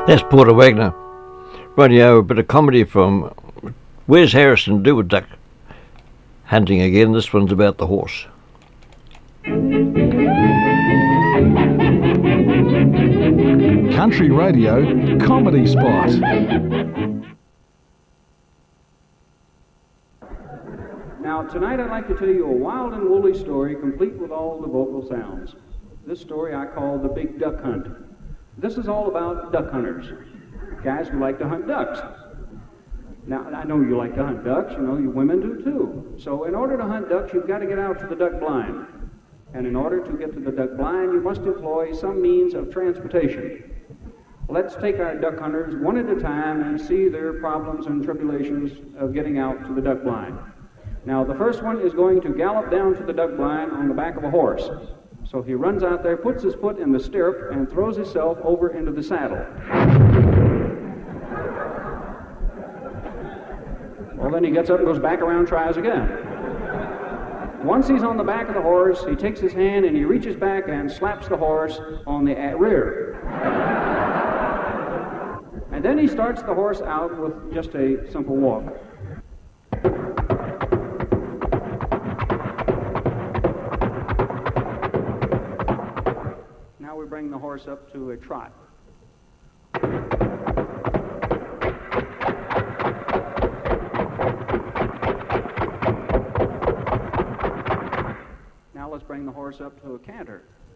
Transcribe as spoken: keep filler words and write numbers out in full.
That's Porter Wagner. Radio, a bit of comedy from Where's Harrison Do with Duck Hunting again. This one's about the horse. Country Radio Comedy Spot. Now, tonight I'd like to tell you a wild and woolly story complete with all the vocal sounds. This story I call The Big Duck Hunt. This is all about duck hunters, guys who like to hunt ducks. Now, I know you like to hunt ducks, you know, you women do too. So in order to hunt ducks, you've got to get out to the duck blind. And in order to get to the duck blind, you must employ some means of transportation. Let's take our duck hunters one at a time and see their problems and tribulations of getting out to the duck blind. Now, the first one is going to gallop down to the duck blind on the back of a horse. So he runs out there, puts his foot in the stirrup, and throws himself over into the saddle. Well, then he gets up and goes back around, tries again. Once he's on the back of the horse, he takes his hand and he reaches back and slaps the horse on the rear. And then he starts the horse out with just a simple walk. Now we bring the horse up to a trot. Now let's bring the horse up to a canter.